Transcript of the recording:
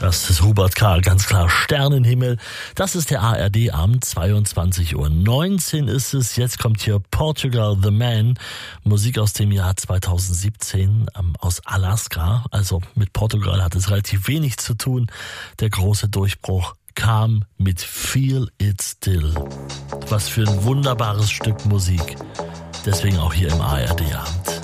Das ist Hubert Karl, ganz klar Sternenhimmel. Das ist der ARD-Abend, 22:19 Uhr ist es. Jetzt kommt hier Portugal the Man, Musik aus dem Jahr 2017 aus Alaska. Also mit Portugal hat es relativ wenig zu tun. Der große Durchbruch kam mit Feel It Still. Was für ein wunderbares Stück Musik. Deswegen auch hier im ARD-Abend.